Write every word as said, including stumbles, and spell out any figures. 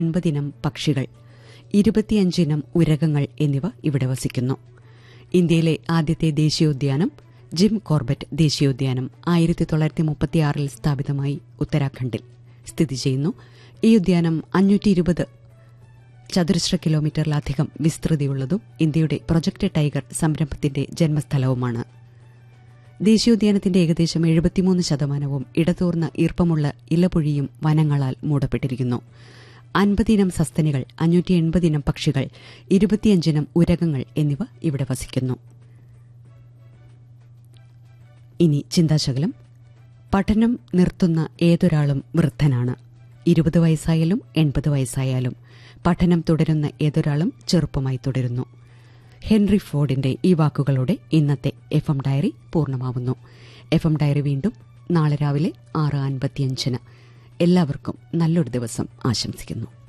എൺപതിനം പക്ഷികൾ, ഇരുപത്തിയഞ്ചിനം ഉരകങ്ങൾ എന്നിവ ഇവിടെ വസിക്കുന്നു. ഇന്ത്യയിലെ ആദ്യത്തെ ദേശീയോദ്യാനം ജിം കോർബറ്റ് ദേശീയോദ്യാനം ആയിരത്തി തൊള്ളായിരത്തി മുപ്പത്തിയാറിൽ സ്ഥാപിതമായി ഉത്തരാഖണ്ഡിൽ സ്ഥിതി ചെയ്യുന്നു. ഈ ഉദ്യാനം അഞ്ഞൂറ്റി ഇരുപത് ചതുരശ്ര കിലോമീറ്ററിലധികം വിസ്തൃതിയുള്ളതും ഇന്ത്യയുടെ പ്രൊജക്ട് ടൈഗർ സംരംഭത്തിന്റെ ജന്മസ്ഥലവുമാണ്. ദേശീയോദ്യാനത്തിന്റെ ഏകദേശം എഴുപത്തിമൂന്ന് ശതമാനവും ഇടതൂർന്ന ഈർപ്പമുള്ള ഇലപൊഴിയും വനങ്ങളാൽ മൂടപ്പെട്ടിരിക്കുന്നു. അൻപതിനം സസ്തനികൾ, അഞ്ഞൂറ്റി എൺപതിനം പക്ഷികൾ, ഇരുപത്തിയഞ്ചിനം ഉരകങ്ങൾ എന്നിവ ഇവിടെ വസിക്കുന്നു. ഇനി ചിന്താശകലം. പഠനം നിർത്തുന്ന ഏതൊരാളും വൃദ്ധനാണ്. ഇരുപത് വയസ്സായാലും എൺപത് വയസ്സായാലും പഠനം തുടരുന്ന ഏതൊരാളും ചെറുപ്പമായി തുടരുന്നു. ഹെൻറി ഫോർഡിന്റെ ഈ വാക്കുകളോടെ ഇന്നത്തെ F M diary പൂർണ്ണമാവുന്നു. F M diary വീണ്ടും നാളെ രാവിലെ ആറ് അൻപത്തിയഞ്ചിന്. എല്ലാവർക്കും നല്ലൊരു ദിവസം ആശംസിക്കുന്നു.